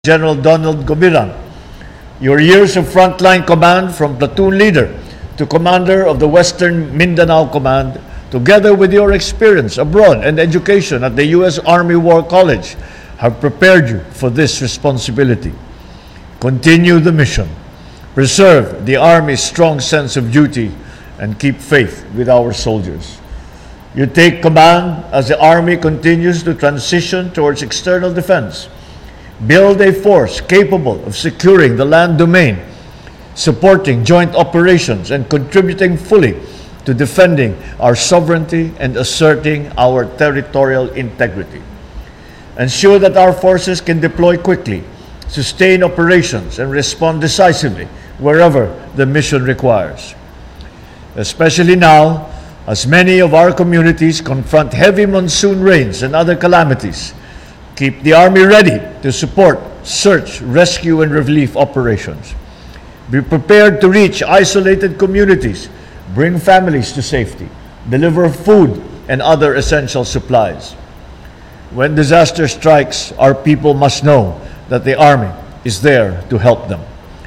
General Donald Gobiran. Your years of frontline command from platoon leader to commander of the Western Mindanao Command, together with your experience abroad and education at the U.S. Army War College, have prepared you for this responsibility. Continue the mission. Preserve the Army's strong sense of duty and keep faith with our soldiers. You take command as the Army continues to transition towards external defense. Build a force capable of securing the land domain, supporting joint operations, and contributing fully to defending our sovereignty and asserting our territorial integrity. Ensure that our forces can deploy quickly, sustain operations, and respond decisively wherever the mission requires. Especially now, as many of our communities confront heavy monsoon rains and other calamities, keep the Army ready to support search, rescue, and relief operations. Be prepared to reach isolated communities, bring families to safety, deliver food and other essential supplies. When disaster strikes, our people must know that the Army is there to help them.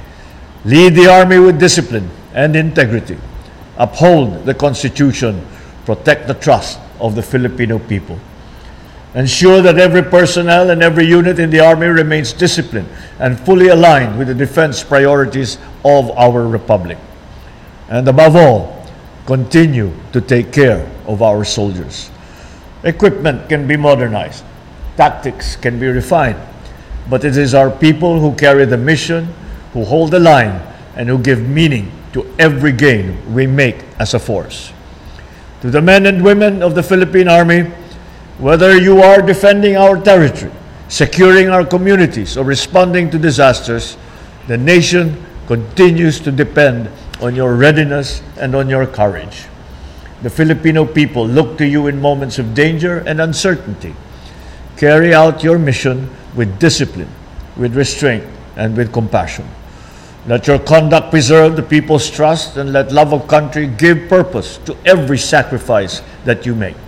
Lead the Army with discipline and integrity. Uphold the Constitution. Protect the trust of the Filipino people. Ensure that every personnel and every unit in the Army remains disciplined and fully aligned with the defense priorities of our Republic. And above all, continue to take care of our soldiers. Equipment can be modernized, tactics can be refined, but it is our people who carry the mission, who hold the line, and who give meaning to every gain we make as a force. To the men and women of the Philippine Army, whether you are defending our territory, securing our communities, or responding to disasters, the nation continues to depend on your readiness and on your courage. The Filipino people look to you in moments of danger and uncertainty. Carry out your mission with discipline, with restraint, and with compassion. Let your conduct preserve the people's trust, and let love of country give purpose to every sacrifice that you make.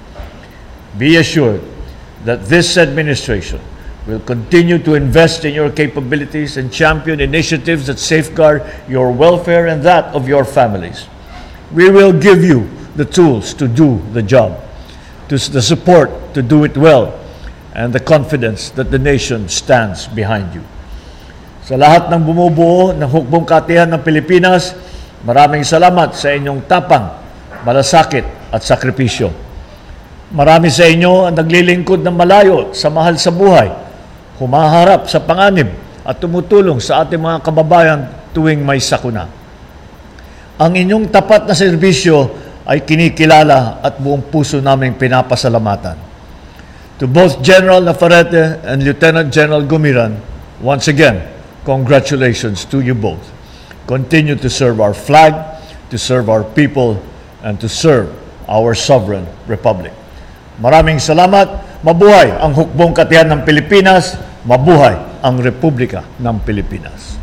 Be assured that this administration will continue to invest in your capabilities and champion initiatives that safeguard your welfare and that of your families. We will give you the tools to do the job, the support to do it well, and the confidence that the nation stands behind you. Sa lahat ng bumubuo ng hukbong katihan ng Pilipinas, maraming salamat sa inyong tapang, malasakit at sakripisyo. Marami sa inyo ang naglilingkod ng malayo sa mahal sa buhay, humaharap sa panganib at tumutulong sa ating mga kababayan tuwing may sakuna. Ang inyong tapat na serbisyo ay kinikilala at buong puso naming pinapasalamatan. To both General Navarrete and Lieutenant General Gumiran, once again, congratulations to you both. Continue to serve our flag, to serve our people, and to serve our sovereign republic. Maraming salamat. Mabuhay ang hukbong katihan ng Pilipinas. Mabuhay ang Republika ng Pilipinas.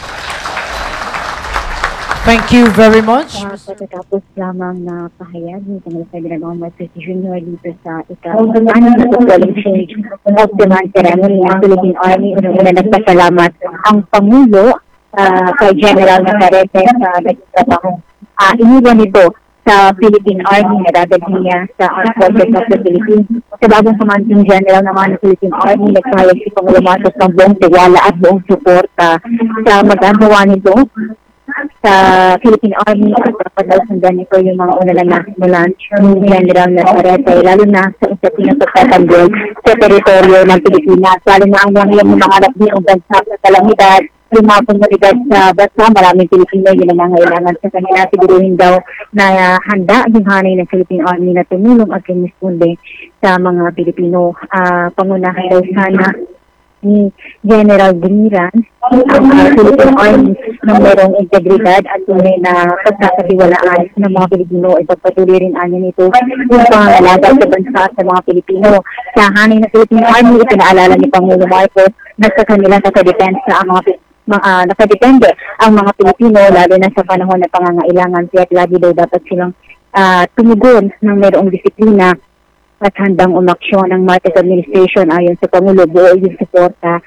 Thank you very much. Pagkatapos lamang na pahayag ni General Federal Omar Presti Jr. dito sa ika-6 na pagwaling change of demand ceremony ng Philippine Army. Una nagpasalamat ang Pangulo kay General Navarrete sa nagtatrabaho. Iniwan nito sa Philippine Army na dadalhin niya sa Armed Forces of the Philippines. Sa bagong Commanding General naman ng Philippine Army, nagpahayag si Pangulo Marcos ng buong tiwala at buong suporta sa magagawa nito sa Philippine Army at pagpapadasundan nito yung mga unalang nasimulan ni General Navarrete, lalo na sa usapin ng pagtatanggol sa teritoryo ng Pilipinas, lalo na ang mga mangarap niyong bansa sa kalamidad, yung mga komunidad sa bansa, maraming Pilipino yung nangangailangan sa kanila. Siguruhin daw na handa yung hanay ng Philippine Army na tumulong at kumisponde sa mga Pilipino. Pangunahan daw sana ni General Gumiran ang Philippine Army na mayroong integridad at tunay na pagkakatiwalaan ng mga Pilipino. Ipagpatuloy rin anya nito yung pangangalaga sa bansa sa mga Pilipino. Sa hanay ng Philippine Army, ipinaalala ni Pangulo Marcos na sa kanilang nakadepensa ang nakadepende ang mga Pilipino, lalo na sa panahon ng pangangailangan. Kaya lagi daw dapat silang tumugon ng mayroong disiplina at handang umaksyon ng Marcos administration ayon sa Pangulo. Buo yung suporta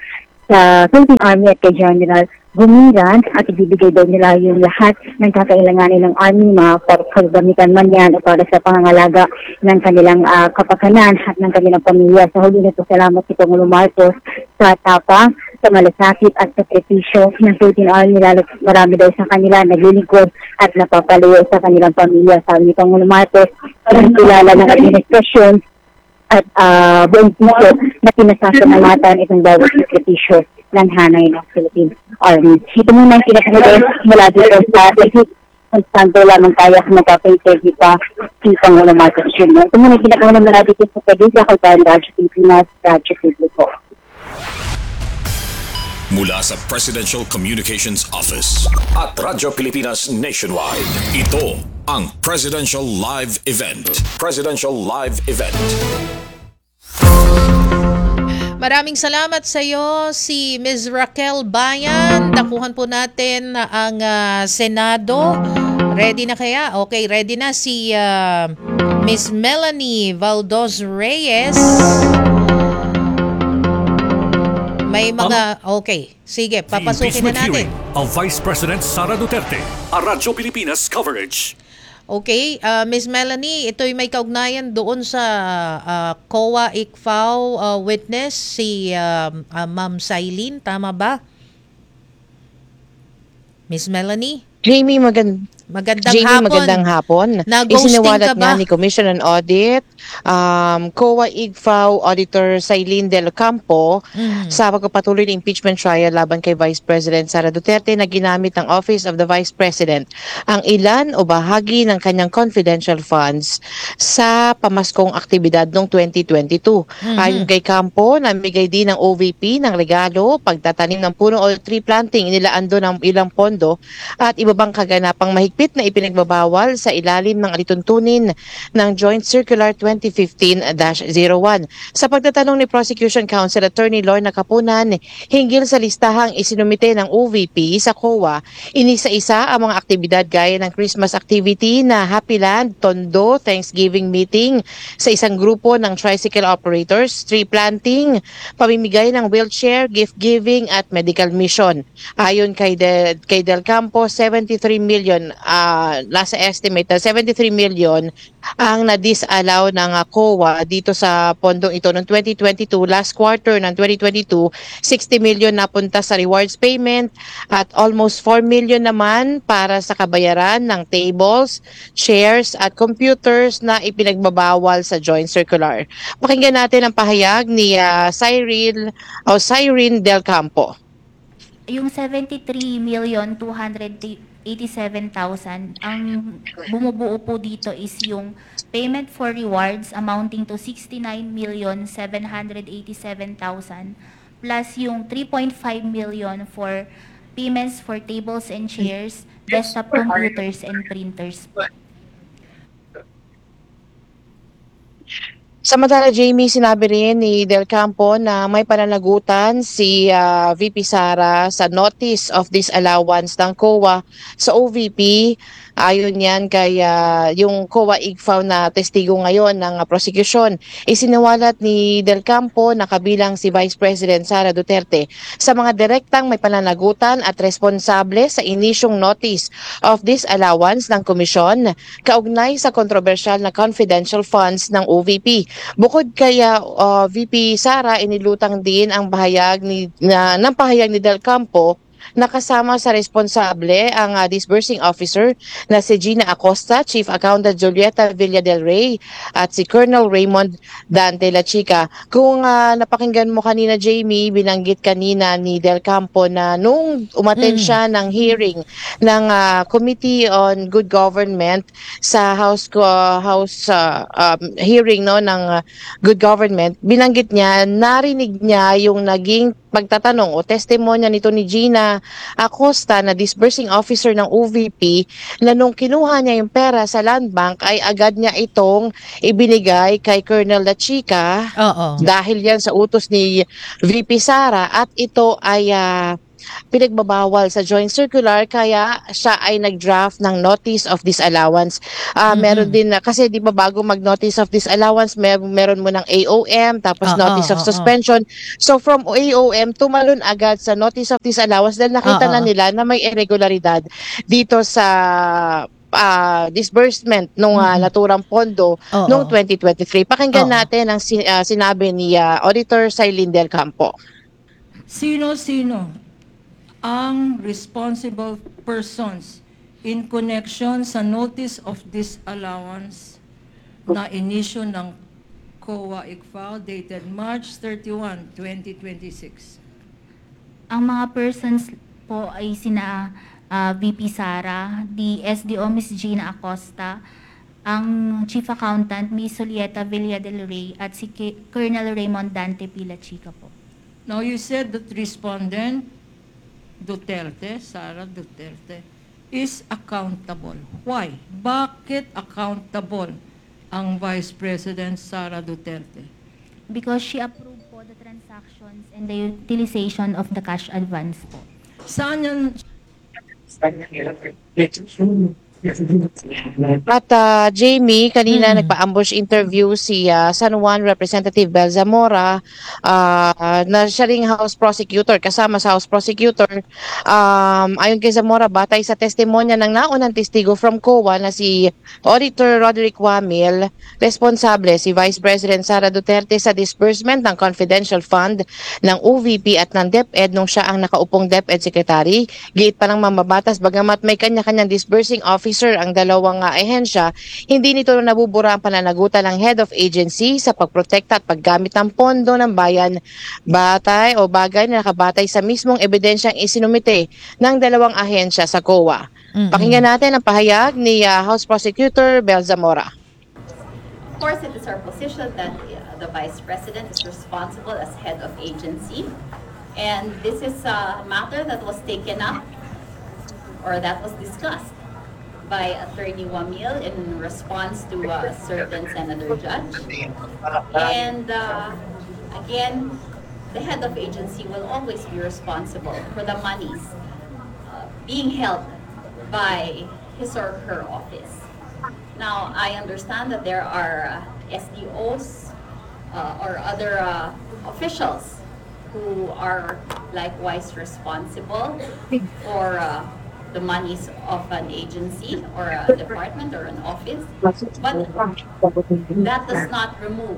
sa Philippine Army at kay General Gumiran at ibibigay daw nila yung lahat ng kakailanganin ng Army, mga paggamitan man yan o para sa pangangalaga ng kanilang kapakanan at ng kanilang pamilya. Sa huli nito, salamat si Pangulong Marcos sa tapang, sa malasakit at sakripisyo ng Philippine Army, lalo marami daw sa kanila naglilingkod at napapalayo sa kanilang pamilya. Sabi ni Pangulong Marcos, kilala ng administrasyon at buong puso na pinasasalamatan itong bawat sakripisyo ng hanay ng Philippine Army. Ito muna yung pinakahuli mula dito sa Legit. Konstanto lamang tayo kung magpapa-interview pa si Pangulong Marcos Jr. Ito muna yung pinakahuli mula dito sa Pagdisa, Kalbayan, Radyo Pilipinas, Radyo Publiko. Mula sa Presidential Communications Office at Radyo Pilipinas Nationwide, ito ang Presidential Live Event. Presidential Live Event. Maraming salamat sa iyo, si Ms. Raquel Bayan. Dakuhan po natin ang Senado. Ready na kaya? Okay, ready na si Ms. Melanie Valdos Reyes. May mga... Okay, sige, papasukin na natin. Of Vice President Sara Duterte. A Radyo Pilipinas coverage. Okay, Ms. Melanie, ito'y may kaugnayan doon sa COA ICFAO witness, si Ma'am Sailin, tama ba? Ms. Melanie? Jamie, magandang hapon. Nag-ghosting Isiniwalat ka ba? nga ni Commission on Audit, COA ICFAO Auditor Sailin Del Campo sa pagpapatuloy ng impeachment trial laban kay Vice President Sara Duterte na ginamit ng Office of the Vice President ang ilan o bahagi ng kanyang confidential funds sa pamaskong aktibidad noong 2022. Ayon kay Campo, namigay din ng OVP ng regalo, pagtatanim ng puno o tree planting, inilaan doon ang ilang pondo at iba bang kaganapang mahigpit na ipinagbabawal sa ilalim ng alituntunin ng Joint Circular 2015-01. Sa pagtatanong ni Prosecution Counsel Attorney Lorna Capunan hinggil sa listahang isinumite ng OVP sa COA, inisa-isa ang mga aktibidad gaya ng Christmas activity na Happy Land, Tondo, Thanksgiving meeting sa isang grupo ng tricycle operators, tree planting, pamimigay ng wheelchair, gift giving at medical mission. Ayon kay Del Campo, 73 million, nasa estimate na 73 million ang na-disallow ng COA dito sa pondong ito noong 2022. Last quarter ng 2022, 60 million napunta sa rewards payment at almost 4 million naman para sa kabayaran ng tables, chairs at computers na ipinagbabawal sa Joint Circular. Pakinggan natin ang pahayag ni Cyrene Del Campo. Yung 73,287,000, ang bumubuo po dito is yung payment for rewards amounting to 69,787,000 plus yung 3.5 million for payments for tables and chairs, desktop computers and printers. Samantala, Jamie, sinabi rin ni Del Campo na may pananagutan si VP Sara sa notice of disallowance ng COA sa OVP. Ayon yan kay yung COA ICFAO na testigo ngayon ng prosecution. Isiniwalat ni Del Campo na kabilang si Vice President Sara Duterte sa mga direktang may pananagutan at responsable sa inisyong notice of disallowance ng komisyon kaugnay sa kontrobersyal na confidential funds ng OVP. Bukod kay VP Sara, inilutang din ang pahayag ni Del Campo nakasama sa responsable ang disbursing officer na si Gina Acosta, Chief Accountant Julieta Villa del Rey at si Colonel Raymond Dante La Chica. Kung napakinggan mo kanina, Jamie, binanggit kanina ni Del Campo na nung umattend siya ng hearing ng Committee on Good Government sa hearing ng Good Government, binanggit niya, narinig niya yung naging pagtatanong o testimonya nito ni Gina Acosta na disbursing officer ng OVP na nung kinuha niya yung pera sa land bank ay agad niya itong ibinigay kay Colonel La Chica dahil yan sa utos ni VP Sara at ito ay pinagbabawal sa joint circular kaya siya ay nag-draft ng notice of disallowance. Meron din na kasi 'di ba bago mag-notice of disallowance, meron mo ng AOM tapos notice of suspension. So from AOM tumalon agad sa notice of disallowance dahil nakita na nila na may irregularidad dito sa disbursement nung naturang pondo noong 2023. Pakinggan natin ang sinabi ni Auditor Sailin Del Campo. Sino-sino ang responsible persons in connection sa notice of disallowance na inisyu ng COA ICFAO dated March 31, 2026? Ang mga persons po ay sina VP Sara, the SDO Ms. Gina Acosta, ang Chief Accountant Ms. Julieta Villa del Rey at si Colonel Raymond Dante Pilachica po. Now, you said that respondent Duterte, Sara Duterte, is accountable. Why? Bakit accountable ang Vice President Sara Duterte? Because she approved po the transactions and the utilization of the cash advance po. Saan yan? At Jamie, kanina nagpa-ambush interview si San Juan Representative Bel Zamora na siya ring House Prosecutor, kasama sa House Prosecutor. Ayon kay Zamora, batay sa testimonya ng naunang testigo from COA na si Auditor Roderick Wamil, responsable si Vice President Sara Duterte sa disbursement ng confidential fund ng OVP at ng DepEd nung siya ang nakaupong DepEd Secretary. Giit pa ng mambabatas, bagamat may kanya-kanyang disbursing officer ang dalawang ahensya, hindi nito nabubura ang pananagutan ng head of agency sa pagprotekta at paggamit ng pondo ng bayan batay o bagay na nakabatay sa mismong ebidensyang isinumite ng dalawang ahensya sa COA. Pakinggan natin ang pahayag ni House Prosecutor Bel Zamora. Of course, it is our position that the Vice President is responsible as head of agency, and this is a matter that was taken up or that was discussed by Attorney Wamil in response to a certain senator judge. And again, the head of agency will always be responsible for the monies being held by his or her office. Now, I understand that there are SDOs or other officials who are likewise responsible for the monies of an agency or a department or an office, but that does not remove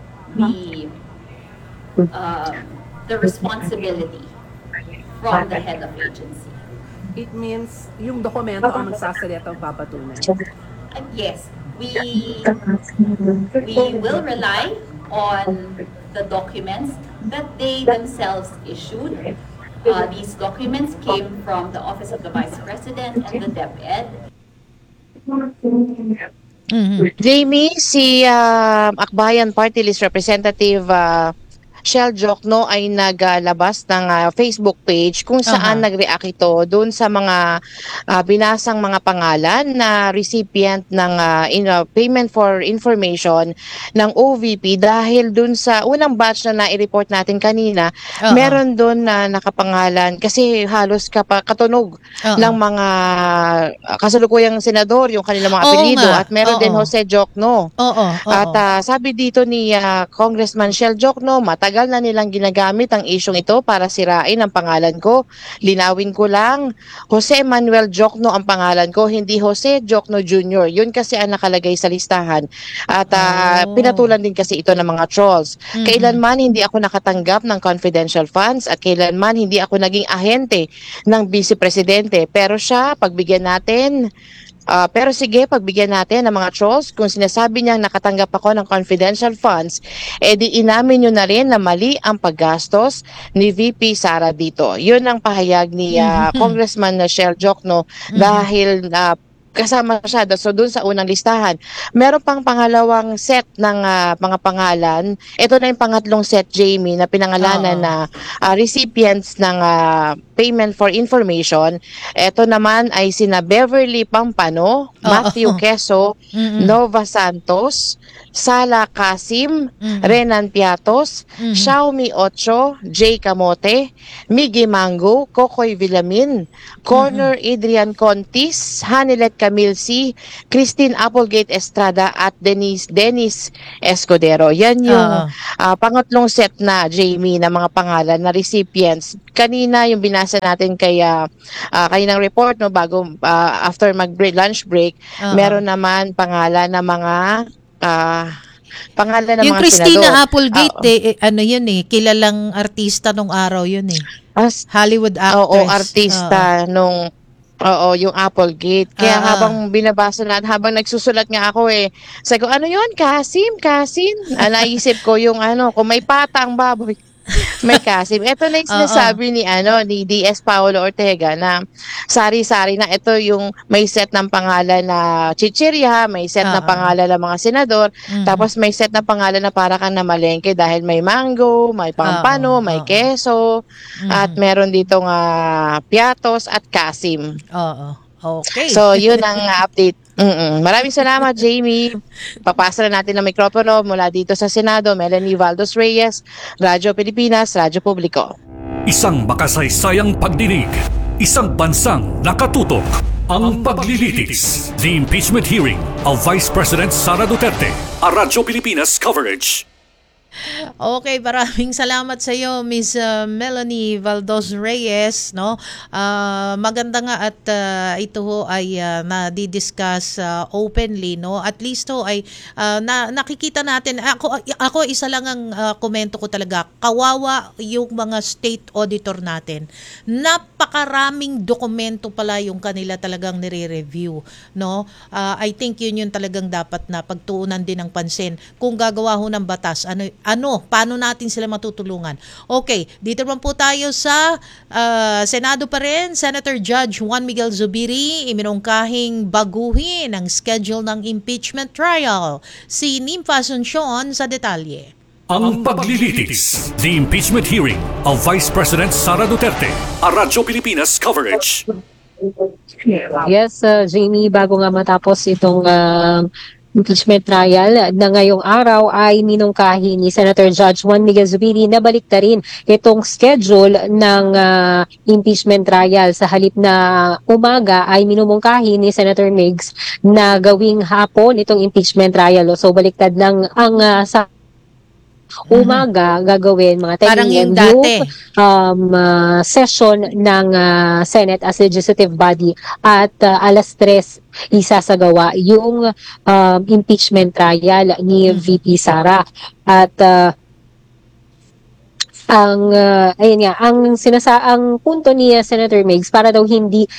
the responsibility from the head of agency. It means yung dokumento ang magsasalita ang papatunay. Yes, we will rely on the documents that they themselves issued. These documents came from the Office of the Vice President and the DepEd. Jamie, si Akbayan Party List Representative Shell Jokno ay naglabas ng Facebook page kung saan nag-react ito doon sa mga binasang mga pangalan na recipient ng payment for information ng OVP dahil doon sa unang batch na nai-report natin kanina, meron doon na nakapangalan kasi halos katunog ng mga kasalukuyang senador yung kanilang mga apelyido at meron din Jose Jokno. At sabi dito ni Congressman Shell Jokno, matagal na nilang ginagamit ang isyong ito para sirain ang pangalan ko. Linawin ko lang, Jose Manuel Jokno ang pangalan ko, hindi Jose Jokno Jr. Yun kasi ang nakalagay sa listahan. At pinatulan din kasi ito ng mga trolls. Kailanman hindi ako nakatanggap ng confidential funds at kailanman hindi ako naging ahente ng Vice Presidente. Pero siya, pagbigyan natin pero sige, pagbigyan natin ng mga trolls kung sinasabi niyang nakatanggap ako ng confidential funds, edi inamin niyo na rin na mali ang paggastos ni VP Sara dito. Yun ang pahayag ni Congressman Shell Jokno dahil kasama siya. So doon sa unang listahan, meron pang pangalawang set ng mga pangalan. Ito na yung pangatlong set, Jamie, na pinangalanan na recipients ng payment for information. Ito naman ay sina Beverly Pampano, Matthew Queso, Nova Santos, Sala Kasim, Renan Piatos, Xiaomi Ocho, Jay Camote, Miggy Mango, Kokoy Villamin, Connor Adrian Contis, Hanilet Camilsi, Christine Applegate Estrada at Dennis Escudero. Yan yung pangatlong set na, Jamie, na mga pangalan na recipients. Kanina yung binasa natin kaya kaninang report, no, bago after lunch break, meron naman pangalan ng mga pangalan ng yung mga Christina senador. Applegate, ano yun kilalang artista nung araw yun Hollywood actress. Oo, artista nung yung Applegate. Kaya habang binabasa natin, habang nagsusulat nga ako sabi ko, ano yun? Kasim? Naisip ko yung kung may patang baboy. May Kasim. Ito na yung sinasabi ni DS Paolo Ortega na sari-sari na ito yung may set ng pangalan na chichirya, may set na pangalan ng mga senador, tapos may set na pangalan na para kang namalengke dahil may mango, may pampano, may keso, at meron dito nga piatos at Kasim. Okay. So, yun ang update. Maraming salamat, Jamie. Papasa na natin ang mikropono mula dito sa Senado. Melanie Valdos Reyes, Radyo Pilipinas, Radyo Publiko. Isang makasaysayang pagdinig, isang bansang nakatutok. Ang paglilitis. The impeachment hearing of Vice President Sara Duterte. A Radyo Pilipinas coverage. Okay, maraming salamat sa iyo, Miss Melanie Valdos Reyes, no? Maganda nga at ito ho ay na-discuss openly, no? At least ho ay nakikita natin. Ako isa lang ang komento ko talaga. Kawawa yung mga state auditor natin. Napakaraming dokumento pala yung kanila talagang nire-review, no? I think yun talagang dapat na pagtuunan din ng pansin. Kung gagawa ho ng batas, paano natin sila matutulungan? Okay, dito naman po tayo sa Senado pa rin. Senator Judge Juan Miguel Zubiri iminungkahing baguhin ang schedule ng impeachment trial. Si Nympha Asuncion sa detalye. Ang paglilitis. The impeachment hearing of Vice President Sara Duterte. A Radyo Pilipinas coverage. Yes, Jamie, bago nga matapos itong impeachment trial na ngayong araw ay minungkahi ni Senator Judge Juan Miguel Zubiri na baliktarin itong schedule ng impeachment trial. Sa halip na umaga ay minumungkahi ni Senator Migs na gawing hapon itong impeachment trial. So baliktad lang ang sa umaga gagawin mga 10 a.m. yung session ng Senate as legislative body at alas 3 isasagawa yung impeachment trial ni VP Sara. At ang punto ni Senator Migs para daw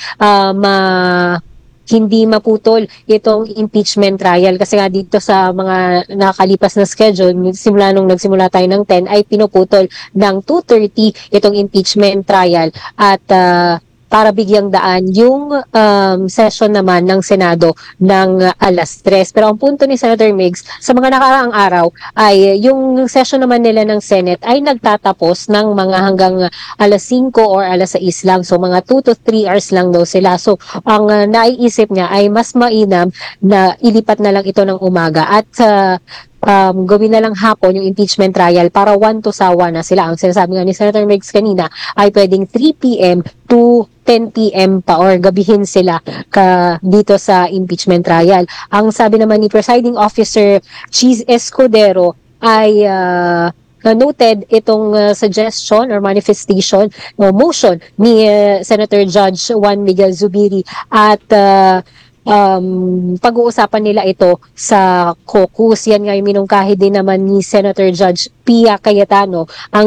hindi maputol itong impeachment trial kasi nga dito sa mga nakalipas na schedule nung nagsimula tayo ng 10 ay pinuputol ng 2:30 itong impeachment trial at para bigyang daan yung session naman ng Senado ng alas 3. Pero ang punto ni Senator Migs, sa mga nakaraang araw ay yung session naman nila ng Senate ay nagtatapos ng mga hanggang alas 5 or alas 6 lang. So mga 2 to 3 hours lang daw sila. So ang naiisip niya ay mas mainam na ilipat na lang ito ng umaga at gawin na lang hapon yung impeachment trial para 1 to sawa na sila. Ang sinasabi nga ni Senator Migs kanina ay pwedeng 3 p.m. to 10 p.m. pa or gabihin sila dito sa impeachment trial. Ang sabi naman ni Presiding Officer Cheese Escudero ay noted itong suggestion or manifestation o motion ni Senator Judge Juan Miguel Zubiri at pag-uusapan nila ito sa caucus. Yan nga yung minungkahi din naman ni Senator Judge Pia Cayetano.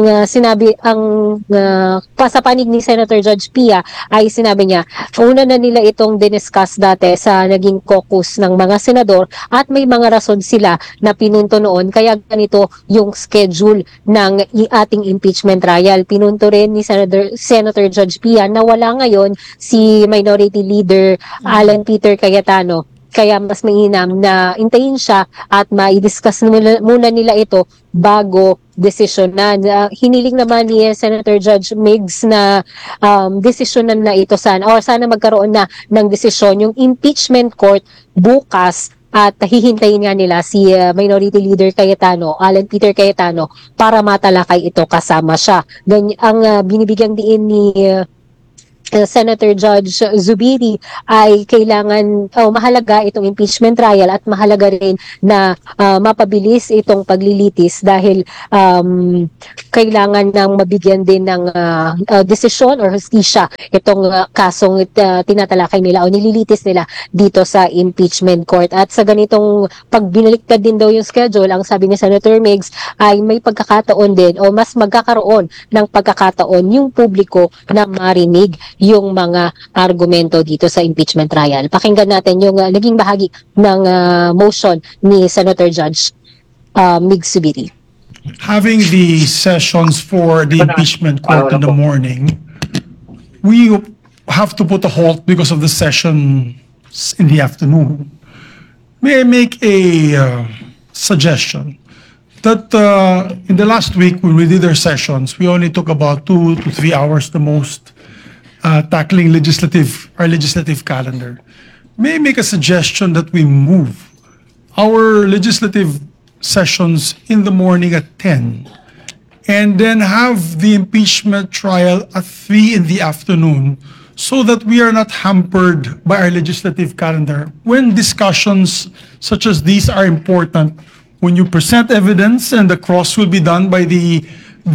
Sa panig ni Senator Judge Pia ay sinabi niya, una na nila itong diniscuss dati sa naging caucus ng mga senador at may mga rason sila na pinunto noon kaya ganito yung schedule ng ating impeachment trial. Pinunto rin ni Senator Judge Pia na wala ngayon si Minority Leader Alan Peter Cayetano. Kaya mas mainam na intayin siya at mai-discuss muna nila ito bago desisyonan. Hiniling naman ni Senator Judge Migs na desisyonan na ito sana magkaroon na ng desisyon yung impeachment court bukas at hihintayin nga nila si Minority Leader Cayetano, Alan Peter Cayetano, para matalakay ito kasama siya. Ang binibigyang diin ni Senator Judge Zubiri ay kailangan mahalaga itong impeachment trial at mahalaga rin na mapabilis itong paglilitis dahil kailangan nang mabigyan din ng desisyon or hustisya itong kasong tinatalakay nila o nililitis nila dito sa impeachment court. At sa ganitong pagbinaliktad din daw yung schedule, ang sabi ni Senator Migs ay may pagkakataon din o mas magkakaroon ng pagkakataon yung publiko na marinig yung mga argumento dito sa impeachment trial. Pakinggan natin yung naging bahagi ng motion ni Senator Judge Migs Zubiri. Having the sessions for the impeachment court in the morning, we have to put a halt because of the session in the afternoon. May I make a suggestion? That in the last week when we did our sessions, we only took about 2 to 3 hours the most tackling our legislative calendar. May I make a suggestion that we move our legislative sessions in the morning at 10 and then have the impeachment trial at 3 in the afternoon so that we are not hampered by our legislative calendar. When discussions such as these are important, when you present evidence and the cross will be done by the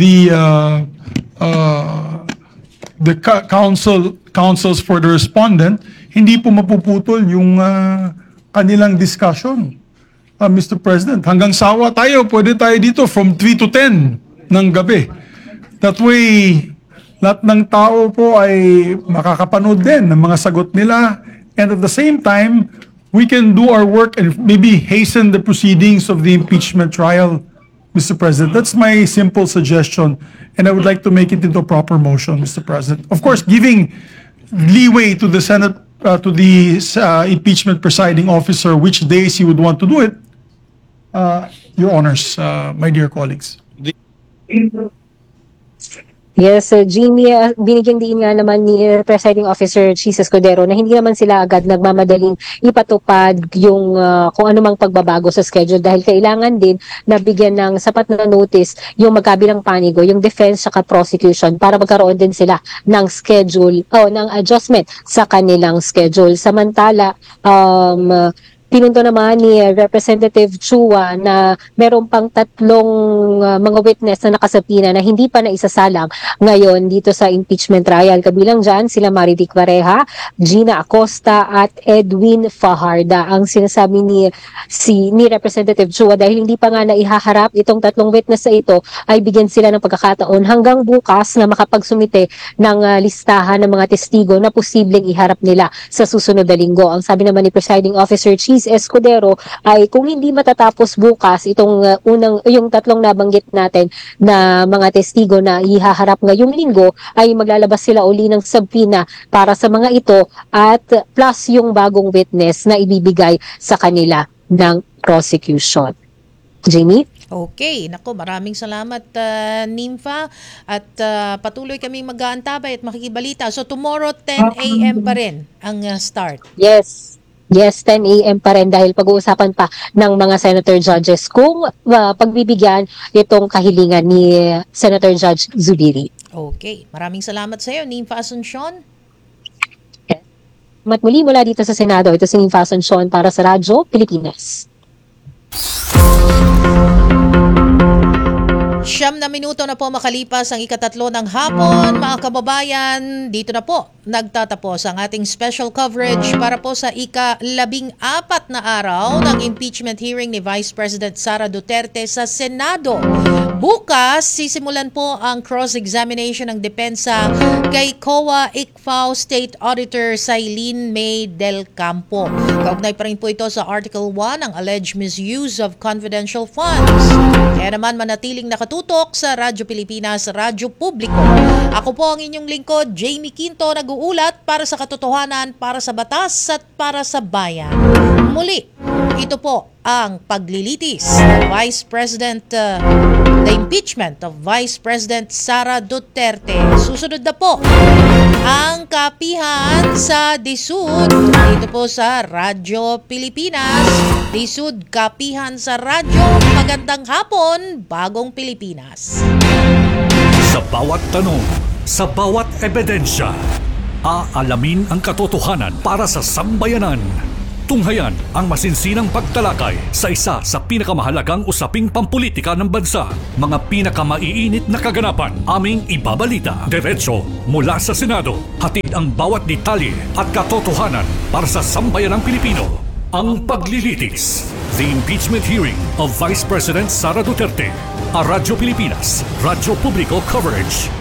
counsels for the respondent, hindi po mapuputol yung kanilang discussion. Mr. President, hanggang sawa tayo, pwede tayo dito from 3 to 10 ng gabi. That way, lahat ng tao po ay makakapanood din ng mga sagot nila, and at the same time, we can do our work and maybe hasten the proceedings of the impeachment trial, Mr. President. That's my simple suggestion, and I would like to make it into a proper motion, Mr. President. Of course, giving leeway to the Senate, to the impeachment presiding officer, which days he would want to do it, Your Honors, my dear colleagues. Yes, Jimmy, binigyan din nga naman ni Presiding Officer Chis Escudero na hindi naman sila agad nagmamadaling ipatupad yung kung anumang pagbabago sa schedule dahil kailangan din na bigyan ng sapat na notice yung magkabilang panigo, yung defense at prosecution para magkaroon din sila ng schedule o ng adjustment sa kanilang schedule. Samantala, pinunto naman ni Representative Chua na meron pang 3 mga witness na nakasapina na hindi pa naisasalang ngayon dito sa impeachment trial. Kabilang dyan sila Marivic Pareja, Gina Acosta at Edwin Fajarda. Ang sinasabi ni Representative Chua dahil hindi pa nga naihaharap itong 3 witness na ito ay bigyan sila ng pagkakataon hanggang bukas na makapagsumite ng listahan ng mga testigo na posibleng iharap nila sa susunod na linggo. Ang sabi naman ni Presiding Officer Chis Escudero ay kung hindi matatapos bukas itong yung 3 nabanggit natin na mga testigo na ihaharap ngayong linggo ay maglalabas sila uli ng subpoena para sa mga ito at plus yung bagong witness na ibibigay sa kanila ng prosecution. Jamie? Okay, nako, maraming salamat Nympha at patuloy kaming mag-aantabay at makikibalita. So tomorrow 10 a.m. pa rin ang start. Yes, 10 a.m. pa rin dahil pag-uusapan pa ng mga senator judges kung pagbibigyan itong kahilingan ni Senator Judge Zubiri. Okay, maraming salamat sa iyo, Nympha Asuncion. Muli mula dito sa Senado, ito si Nympha Asuncion para sa Radyo Pilipinas. 9 minuto na po makalipas ang ika-3 ng hapon, mga kababayan. Dito na po nagtatapos ang ating special coverage para po sa ika-14 na araw ng impeachment hearing ni Vice President Sara Duterte sa Senado. Bukas, sisimulan po ang cross-examination ng depensa kay COA ICFAO State Auditor Sailin May Del Campo. Kaugnay pa rin po ito sa Article 1 ang alleged misuse of confidential funds. Kaya naman manatiling nakatutok sa Radyo Pilipinas, Radyo Publiko. Ako po ang inyong lingkod, Jamie Quinto, nag-uulat para sa katotohanan, para sa batas at para sa bayan. Muli, ito po ang paglilitis ng Vice President, the impeachment of Vice President Sara Duterte. Susunod na po ang kapihan sa DSUD dito po sa Radyo Pilipinas. Lisud kapihan sa radyo, magandang hapon, Bagong Pilipinas. Sa bawat tanong, sa bawat ebidensya, aalamin ang katotohanan para sa sambayanan. Tunghayan ang masinsinang pagtalakay sa isa sa pinakamahalagang usaping pampulitika ng bansa. Mga pinakamaiinit na kaganapan aming ibabalita diretso mula sa Senado. Hatid ang bawat detalye at katotohanan para sa sambayanang Pilipino. Ang paglilitis. The impeachment hearing of Vice President Sara Duterte. A Radyo Pilipinas, Radyo Publiko Coverage.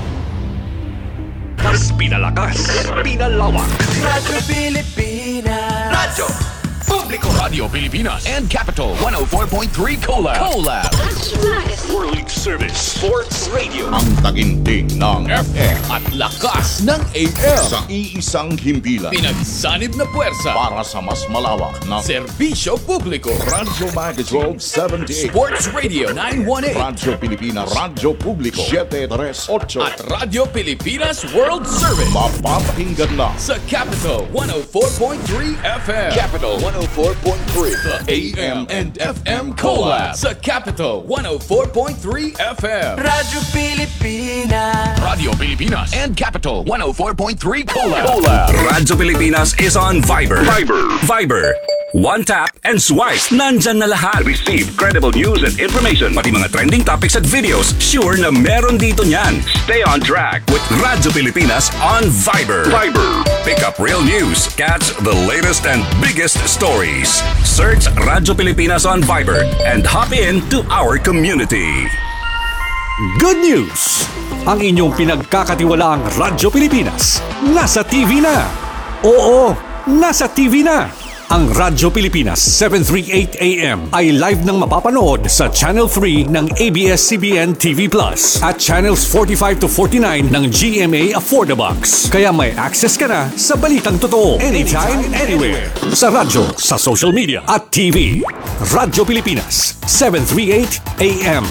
Mas pinalakas, pinalawak. Radyo Pilipinas. Radyo Publiko. Radio Pilipinas and Capital 104.3 Collab. World Service Sports Radio. Ang taginting ng FM at lakas ng AM sa iisang himpilan. Pinagsanib na puwersa Para sa mas malawak na Serbisyo Publiko. Radyo Magazine 1278, Sports Radio 918 Radyo Pilipinas, Radyo Publiko 738 at Radio Pilipinas World Service. Mapapakinggan na Sa Capital 104.3 FM. Capital 104.3 The AM and FM Collab. Sa Capital 104.3 FM. Radyo Pilipinas. Radio Pilipinas and Capital 104.3 Collab. Radyo Pilipinas is on Viber. Viber. One tap and swipe. Nandyan na lahat. Receive credible news and information. Pati mga trending topics at videos. Sure na meron dito niyan. Stay on track with Radyo Pilipinas on Viber. Pick up real news. Catch the latest and biggest stories. Search Radyo Pilipinas on Viber and hop in to our community. Good news! Ang inyong pinagkakatiwalaang Radyo Pilipinas nasa TV na. Oo, nasa TV na. Ang Radyo Pilipinas 738 AM ay live nang mapapanood sa Channel 3 ng ABS-CBN TV Plus at Channels 45 to 49 ng GMA Affordabox. Kaya may access ka na sa balitang totoo anytime, anywhere. Sa radyo, sa social media at TV. Radyo Pilipinas 738 AM.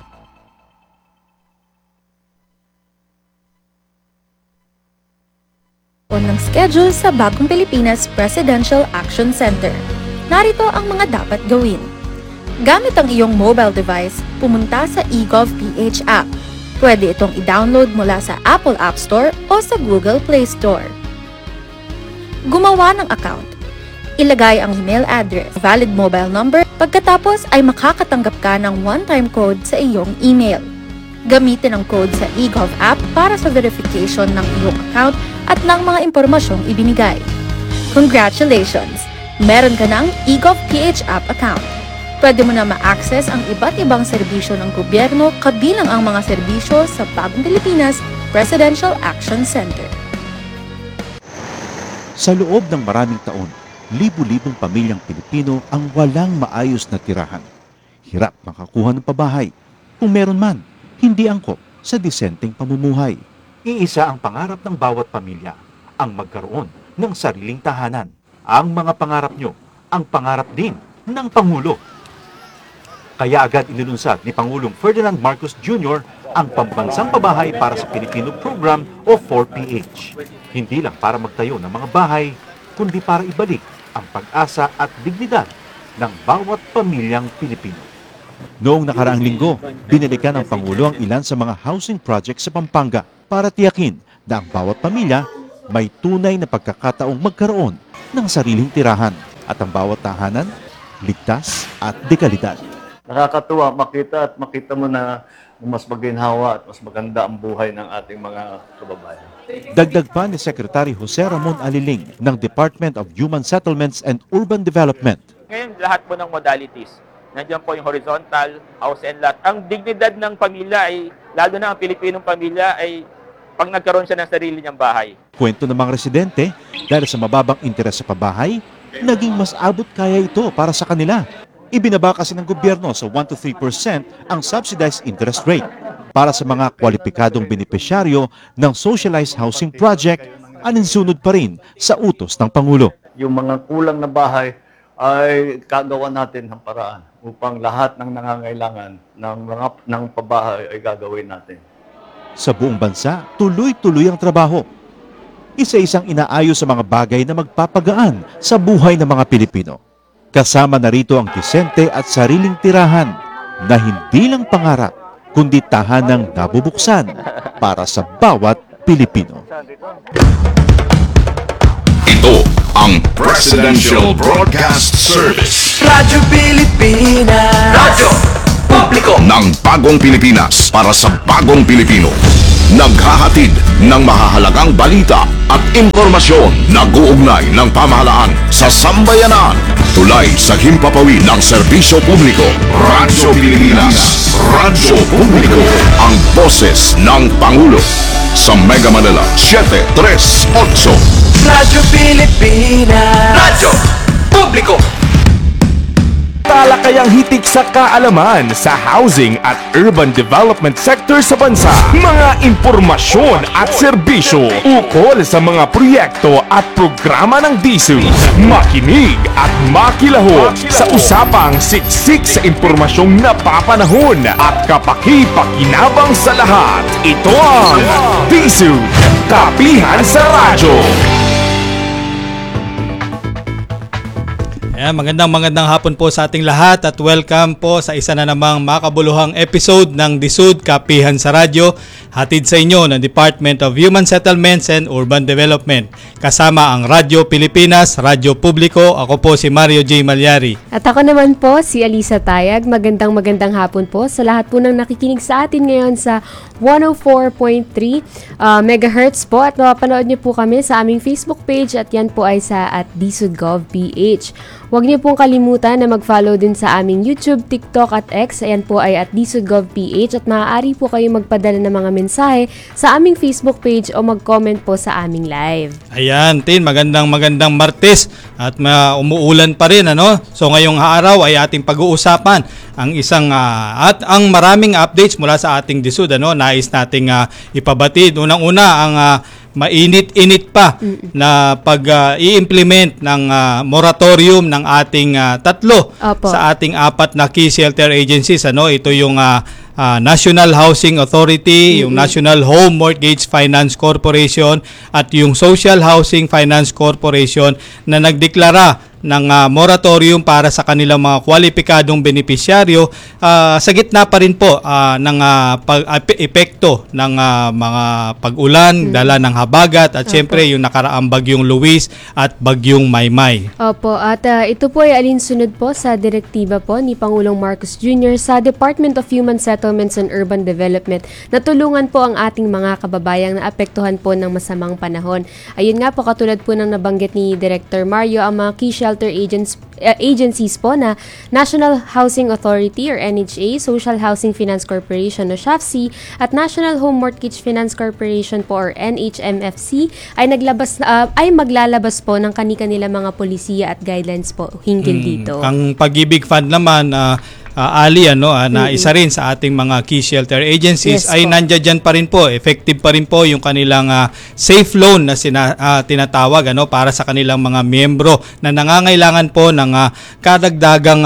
Ng schedule sa Bagong Pilipinas Presidential Action Center. Narito ang mga dapat gawin. Gamit ang iyong mobile device, pumunta sa eGovPH app. Pwede itong i-download mula sa Apple App Store o sa Google Play Store. Gumawa ng account. Ilagay ang email address, valid mobile number, pagkatapos ay makakatanggap ka ng one-time code sa iyong email. Gamitin ang code sa eGov app para sa verification ng iyong account at ng mga impormasyong ibinigay. Congratulations! Meron ka ng eGovPH app account. Pwede mo na ma-access ang iba't ibang serbisyo ng gobyerno kabilang ang mga serbisyo sa Bagong Pilipinas Presidential Action Center. Sa loob ng maraming taon, libu-libong pamilyang Pilipino ang walang maayos na tirahan. Hirap makakuha ng pabahay. Kung meron man, hindi angkop sa disenteng pamumuhay. Iisa ang pangarap ng bawat pamilya, ang magkaroon ng sariling tahanan. Ang mga pangarap nyo, ang pangarap din ng Pangulo. Kaya agad inilunsad ni Pangulong Ferdinand Marcos Jr. ang Pambansang Pabahay para sa Pilipino Program o 4PH. Hindi lang para magtayo ng mga bahay, kundi para ibalik ang pag-asa at dignidad ng bawat pamilyang Pilipino. Noong nakaraang linggo, binalikan ng Pangulo ang ilan sa mga housing projects sa Pampanga para tiyakin na ang bawat pamilya may tunay na pagkakataong magkaroon ng sariling tirahan at ang bawat tahanan ligtas at dekalidad. Nakakatuwa makita mo na mas maginhawa at mas maganda ang buhay ng ating mga kababayan. Dagdag pa ni Secretary Jose Ramon Aliling ng Department of Human Settlements and Urban Development. Ngayon, lahat po ng modalities. Nandiyan po yung horizontal, house and lot. Ang dignidad ng pamilya ay, lalo na ang Pilipinong pamilya, ay pag nagkaroon siya ng sarili niyang bahay. Kwento ng mga residente, dahil sa mababang interes sa pabahay, naging mas abot kaya ito para sa kanila. Ibinaba kasi ng gobyerno sa 1 to 3% ang subsidized interest rate para sa mga kwalipikadong benepisyaryo ng socialized housing project, aninsunod pa rin sa utos ng Pangulo. Yung mga kulang na bahay ay kagawa natin ng paraan upang lahat ng nangangailangan ng pabahay ay gagawin natin. Sa buong bansa, tuloy-tuloy ang trabaho. Isa-isang inaayos sa mga bagay na magpapagaan sa buhay ng mga Pilipino. Kasama na rito ang disente at sariling tirahan na hindi lang pangarap kundi tahanang nabubuksan para sa bawat Pilipino. Ito ang Presidential Broadcast Service. Radyo Pilipinas. Radyo Publiko Ng bagong Pilipinas para sa bagong Pilipino. Naghahatid ng mahahalagang balita at impormasyon na guugnay ng pamahalaan sa sambayanan. Tulay sa himpapawid ng serbisyo publiko. Radyo Pilipinas. Radyo Publiko. Ang boses ng Pangulo. Sa Mega Manila, 738. Radyo Pilipinas. Radyo Publiko. Talakayang hitik sa kaalaman sa housing at urban development sector sa bansa. Mga impormasyon at serbisyo ukol sa mga proyekto at programa ng DSUD. Makinig at makilahok sa usapang siksik sa impormasyong napapanahon at kapaki-pakinabang sa lahat. Ito ang DSUD, Kapihan sa Radyo. Ayan, magandang hapon po sa ating lahat at welcome po sa isa na namang makabuluhang episode ng DSUD Kapihan sa Radyo, hatid sa inyo ng Department of Human Settlements and Urban Development. Kasama ang Radyo Pilipinas, Radyo Publiko, ako po si Mario J. Malyari. At ako naman po si Alisa Tayag. Magandang hapon po sa lahat po ng nakikinig sa atin ngayon sa 104.3 megahertz po at mapapanood niyo po kami sa aming Facebook page at yan po ay sa @DSUDGovPH. Huwag niyo pong kalimutan na mag-follow din sa aming YouTube, TikTok at X. Ayan po ay @DSUDGovPH at maaari po kayo magpadala ng mga mensahe sa aming Facebook page o mag-comment po sa aming live. Ayan, Tin, magandang Martes at umuulan pa rin, ano? So ngayong araw ay ating pag-uusapan ang isang at ang maraming updates mula sa ating DSUD, ano? Nais nating ipabatid. Unang-una ang mainit-init pa na pag-i-implement ng moratorium ng ating tatlo sa ating 4 na key shelter agencies, ano? Ito yung National Housing Authority, yung National Home Mortgage Finance Corporation at yung Social Housing Finance Corporation na nagdeklara ng moratorium para sa kanilang mga kwalipikadong benepisyaryo sa gitna pa rin po ng epekto ng mga pag-ulan, dala ng habagat at syempre yung nakaraang bagyong Luis at bagyong Maymay. Opo, at ito po ay alinsunod po sa direktiba po ni Pangulong Marcos Jr. sa Department of Human Settlements and Urban Development na tulungan po ang ating mga kababayang na apektuhan po ng masamang panahon. Ayun nga po, katulad po ng nabanggit ni Director Mario, ang mga key shelter agencies po na National Housing Authority or NHA, Social Housing Finance Corporation o SHAFC at National Home Mortgage Finance Corporation po or NHMFC ay maglalabas po ng kani-kanila mga polisiya at guidelines po hinggil dito. Ang Pag-ibig Fund naman Ali, na isa rin sa ating mga key shelter agencies, ay nandiyan pa rin po, effective pa rin po yung kanilang safe loan na tinatawag, para sa kanilang mga miyembro na nangangailangan po ng kadagdagang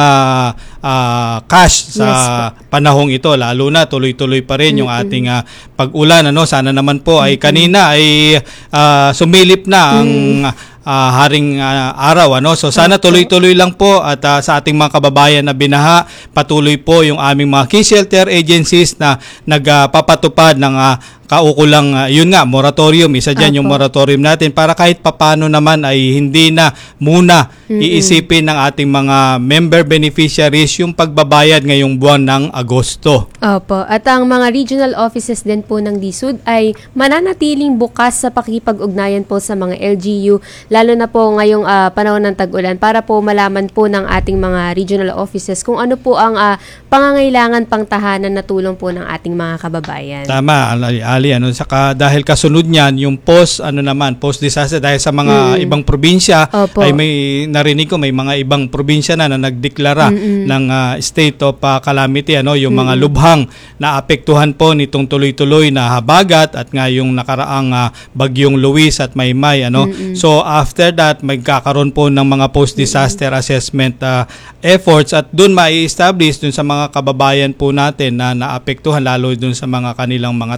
cash sa panahong ito, lalo na tuloy-tuloy pa rin yung ating pag-ulan, sana naman po ay kanina ay sumilip na ang haring araw, so sana tuloy-tuloy lang po at sa ating mga kababayan na binaha, patuloy po yung aming mga key shelter agencies na nagpapatupad ng kaukulang moratorium. Isa dyan yung moratorium natin para kahit papano naman ay hindi na muna iisipin ng ating mga member beneficiaries yung pagbabayad ngayong buwan ng Agosto. Opo. At ang mga regional offices din po ng DSUD ay mananatiling bukas sa pakikipag-ugnayan po sa mga LGU, lalo na po ngayong panahon ng tag-ulan, para po malaman po ng ating mga regional offices kung ano po ang pangangailangan pang tahanan na tulong po ng ating mga kababayan. Tama, Ali, saka dahil kasunod niyan yung post disaster dahil sa mga ibang probinsya ay may narinig ko may mga ibang probinsya na nagdeklara ng state of calamity, yung mga lubhang na apektuhan po nitong tuloy-tuloy na habagat at nga yung nakaraang bagyong Luis at Maymay, So after that magkakaroon po ng mga post disaster assessment efforts at doon mai-establish dun sa mga kababayan po natin na naapektuhan, lalo dun sa mga kanilang mga tahanan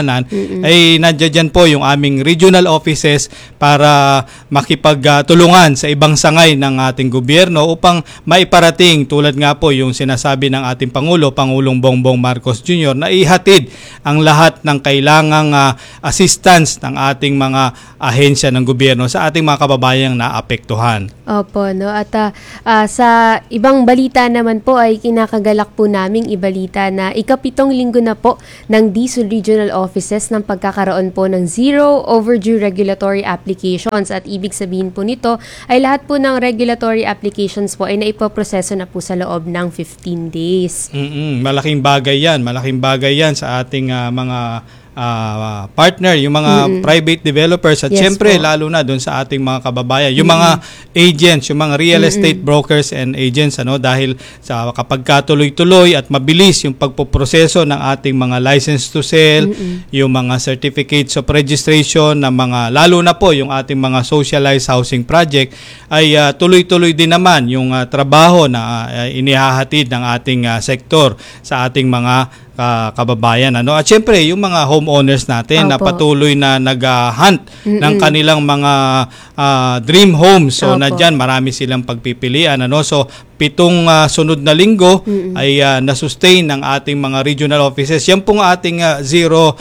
tahanan, ay nandiyan dyan po yung aming regional offices para makipagtulungan sa ibang sangay ng ating gobyerno upang maiparating tulad nga po yung sinasabi ng ating Pangulo, Pangulong Bongbong Marcos Jr. na ihatid ang lahat ng kailangang assistance ng ating mga ahensya ng gobyerno sa ating mga kababayang naapektuhan. Opo, no? At sa ibang balita naman po ay kinakagalak po naming ibalita na ika-7 linggo na po ng DSUD Regional Offices ng pagkakaroon po ng zero overdue regulatory applications. At ibig sabihin po nito ay lahat po ng regulatory applications po ay naipoproseso na po sa loob ng 15 days. Malaking bagay yan sa ating mga partner, yung mga private developers at syempre lalo na doon sa ating mga kababayan, yung mga agents, yung mga real estate brokers and agents, dahil sa kapag tuloy-tuloy at mabilis yung pagpoproseso ng ating mga license to sell, yung mga certificates of registration ng mga, lalo na po yung ating mga socialized housing project, ay tuloy-tuloy din naman yung trabaho na inihahatid ng ating sektor sa ating mga kababayan. At syempre, yung mga homeowners natin na patuloy na nag-hunt ng kanilang mga dream homes. So, na dyan, marami silang pagpipilian. So, 7 sunod na linggo ay na-sustain ng ating mga regional offices. Yan pong ating zero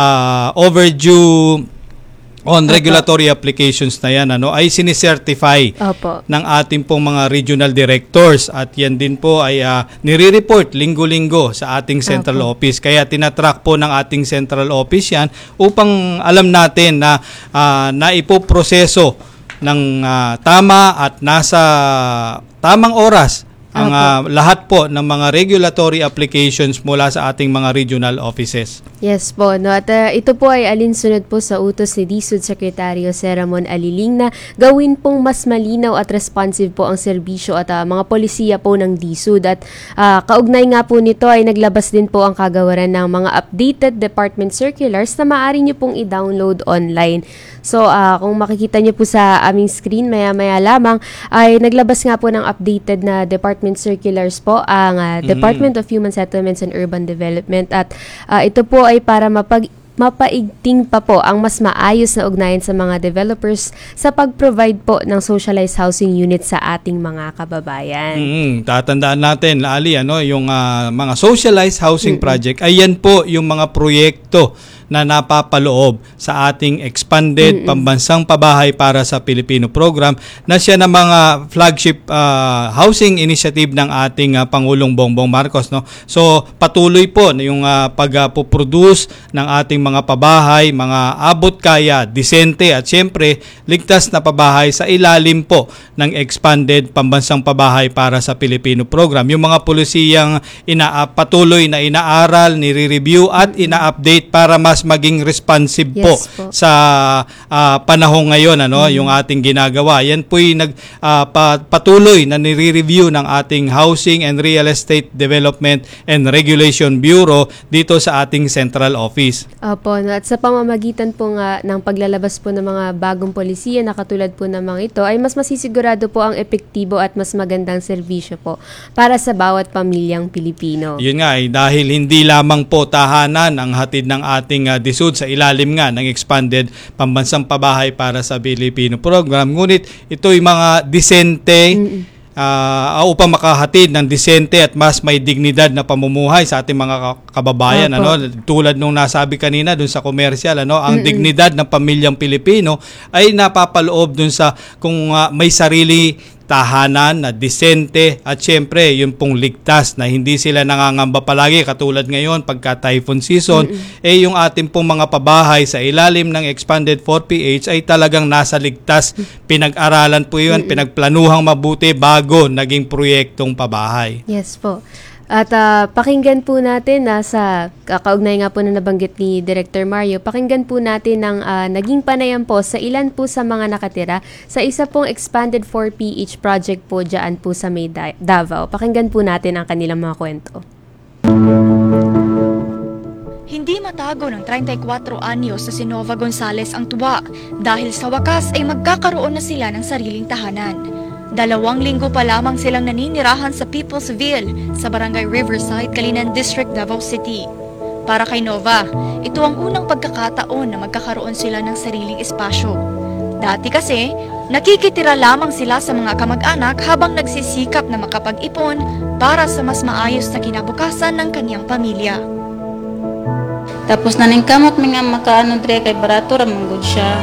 overdue on regulatory applications na yan ay sinicertify ng ating pong mga regional directors at yan din po ay nire-report linggo-linggo sa ating central office. Kaya tinatrack po ng ating central office yan upang alam natin na naipoproseso ng tama at nasa tamang oras ang lahat po ng mga regulatory applications mula sa ating mga regional offices. Yes po, no? At ito po ay alinsunod po sa utos ni DSUD Secretario Seramon Aliling na gawin pong mas malinaw at responsive po ang serbisyo at mga polisiya po ng DSUD. At kaugnay nga po nito ay naglabas din po ang kagawaran ng mga updated department circulars na maaari nyo pong i-download online. So kung makikita nyo po sa aming screen maya-maya lamang ay naglabas nga po ng updated na department circulars po ang Department of Human Settlements and Urban Development at ito po ay para mapaigting pa po ang mas maayos na ugnayan sa mga developers sa pag-provide po ng socialized housing unit sa ating mga kababayan. Tatandaan natin, Ali, yung mga socialized housing project, ay yan po yung mga proyekto na napapaloob sa ating expanded pambansang pabahay para sa Pilipino program na siya na mga flagship housing initiative ng ating Pangulong Bongbong Marcos. So patuloy po yung pag-produce ng ating mga pabahay, mga abot kaya, disente at syempre ligtas na pabahay sa ilalim po ng expanded pambansang pabahay para sa Pilipino program. Yung mga polisiyang patuloy na inaaral, nire-review at ina-update para mas maging responsive po sa panahon ngayon yung ating ginagawa. Yan po'y patuloy na nire-review ng ating Housing and Real Estate Development and Regulation Bureau dito sa ating central office. Opo, at sa pamamagitan po nga ng paglalabas po ng mga bagong polisiya na katulad po ng mga ito ay mas masisigurado po ang epektibo at mas magandang serbisyo po para sa bawat pamilyang Pilipino. Yun nga dahil hindi lamang po tahanan ang hatid ng ating DSUD sa ilalim nga ng expanded pambansang pabahay para sa Pilipino program, ngunit ito'y mga disente upang makahatid ng disente at mas may dignidad na pamumuhay sa ating mga kababayan. Tulad nung nasabi kanina dun sa commercial, ang dignidad ng pamilyang Pilipino ay napapaloob dun sa kung may sarili tahanan na disente at syempre yung pong ligtas na hindi sila nangangamba palagi katulad ngayon pagka typhoon season yung ating pong mga pabahay sa ilalim ng expanded 4PH ay talagang nasa ligtas. Pinag-aralan po yun, pinagplanuhang mabuti bago naging proyektong pabahay. Yes po. At pakinggan po natin sa kaugnay nga po na nabanggit ni Director Mario, pakinggan po natin ang naging panayam po sa ilan po sa mga nakatira sa isa pong expanded 4PH project po dyan po sa May Davao. Pakinggan po natin ang kanilang mga kwento. Hindi matago ng 34 anyos sa si Nova Gonzales ang tuwa dahil sa wakas ay magkakaroon na sila ng sariling tahanan. 2 linggo pa lamang silang naninirahan sa People's Ville sa Barangay Riverside, Calinan District, Davao City. Para kay Nova, ito ang unang pagkakataon na magkakaroon sila ng sariling espasyo. Dati kasi, nakikitira lamang sila sa mga kamag-anak habang nagsisikap na makapag-ipon para sa mas maayos na kinabukasan ng kanyang pamilya. Tapos naningkamot mga makaano dre kay barato ra manggod siya.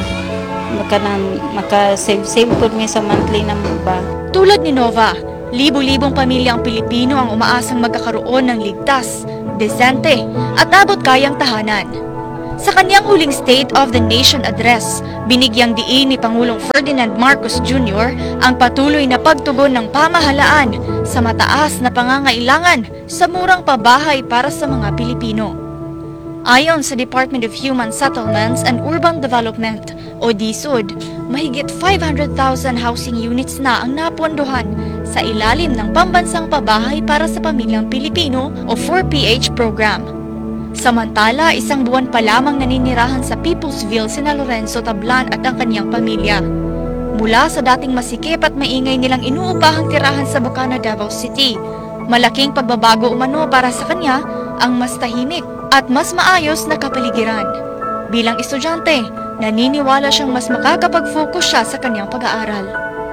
Maka-save po mi sa monthly na ba. Tulad ni Nova, libo-libong pamilyang Pilipino ang umaasang magkakaroon ng ligtas, desente at abot-kayang tahanan. Sa kanyang huling State of the Nation Address, binigyang diin ni Pangulong Ferdinand Marcos Jr. ang patuloy na pagtugon ng pamahalaan sa mataas na pangangailangan sa murang pabahay para sa mga Pilipino. Ayon sa Department of Human Settlements and Urban Development o DSUD, mahigit 500,000 housing units na ang napondohan sa ilalim ng Pambansang Pabahay para sa Pamilyang Pilipino o 4PH program. Samantala, isang buwan pa lamang naninirahan sa Peoplesville sina Lorenzo Tablan at ang kanyang pamilya. Mula sa dating masikip at maingay nilang inuupahang tirahan sa Bukana, Davao City, malaking pagbabago umano para sa kanya ang mas tahimik at mas maayos na kapaligiran. Bilang estudyante, naniniwala siyang mas makakapag-focus siya sa kanyang pag-aaral.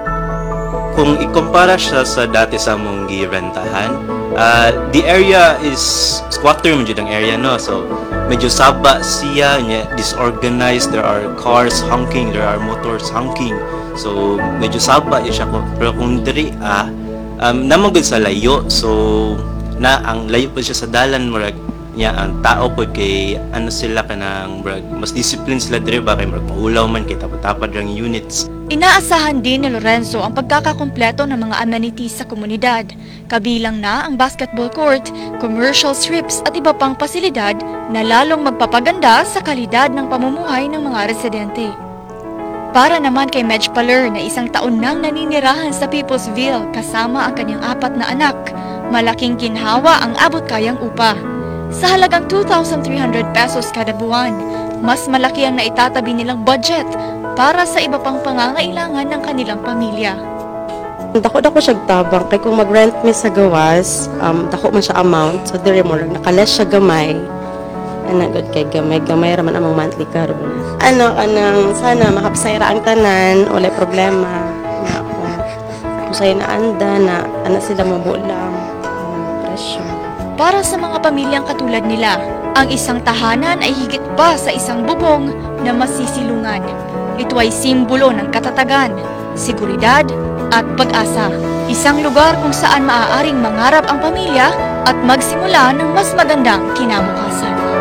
Kung ikumpara siya sa dati sa mong girentahan, the area is squatter mo ang area, no? So medyo saba siya, disorganized, there are cars honking, there are motors honking. So medyo saba siya. Pero kung diri namagod sa layo, so na ang layo po siya sa dalan, murag niya ang tao po kay ano sila kanang mas discipline sila dire ba kay maulaw man kay tapad rang units. Inaasahan din ni Lorenzo ang pagkakakumpleto ng mga amenities sa komunidad, kabilang na ang basketball court, commercial strips at iba pang pasilidad na lalong magpapaganda sa kalidad ng pamumuhay ng mga residente. Para naman kay Medj Paler na isang taon nang naninirahan sa Peoplesville kasama ang kanyang 4 na anak, malaking ginhawa ang abot-kayang upa. Sa halagang 2,300 pesos kada buwan, mas malaki ang naitatabi nilang budget para sa iba pang pangangailangan ng kanilang pamilya. Dako siya tabang kay kung mag-rent mi sa gawas, dako man siya amount, so dire mo nakalas siya gamay. Ana good kay gamay ra man among monthly karon. Anang sana makapasayra ang tanan, wala problema. Na ako say na anda na ana sila mabulang presyo. Para sa mga pamilyang katulad nila, ang isang tahanan ay higit pa sa isang bubong na masisilungan. Ito ay simbolo ng katatagan, seguridad at pag-asa. Isang lugar kung saan maaaring mangarap ang pamilya at magsimula ng mas magandang kinabukasan.